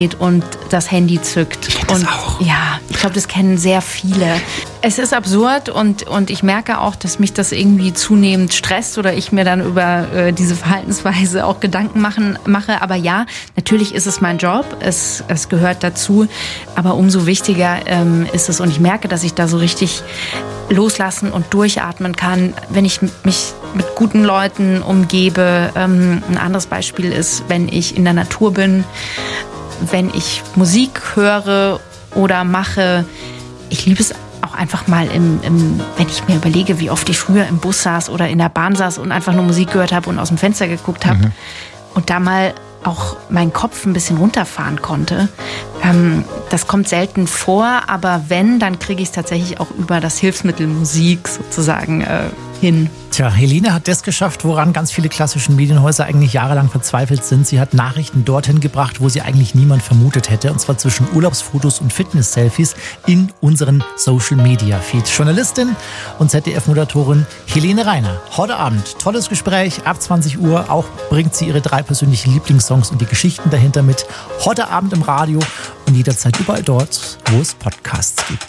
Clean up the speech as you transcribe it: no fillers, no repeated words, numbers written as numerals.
und das Handy zückt. Ich kenn das auch. Ja, ich glaube, das kennen sehr viele. Es ist absurd und ich merke auch, dass mich das irgendwie zunehmend stresst oder ich mir dann über diese Verhaltensweise auch Gedanken mache. Aber ja, natürlich ist es mein Job, es gehört dazu. Aber umso wichtiger ist es, und ich merke, dass ich da so richtig loslassen und durchatmen kann, wenn ich mich mit guten Leuten umgebe. Ein anderes Beispiel ist, wenn ich in der Natur bin, wenn ich Musik höre oder mache. Ich liebe es auch einfach mal, wenn ich mir überlege, wie oft ich früher im Bus saß oder in der Bahn saß und einfach nur Musik gehört habe und aus dem Fenster geguckt habe und da mal auch meinen Kopf ein bisschen runterfahren konnte. Das kommt selten vor, aber wenn, dann kriege ich es tatsächlich auch über das Hilfsmittel Musik sozusagen hin. Tja, Helene hat das geschafft, woran ganz viele klassische Medienhäuser eigentlich jahrelang verzweifelt sind. Sie hat Nachrichten dorthin gebracht, wo sie eigentlich niemand vermutet hätte. Und zwar zwischen Urlaubsfotos und Fitness-Selfies in unseren Social-Media-Feeds. Journalistin und ZDF-Moderatorin Helene Rainer. Heute Abend, tolles Gespräch, ab 20 Uhr. Auch bringt sie ihre 3 persönlichen Lieblingssongs und die Geschichten dahinter mit. Heute Abend im Radio und jederzeit überall dort, wo es Podcasts gibt.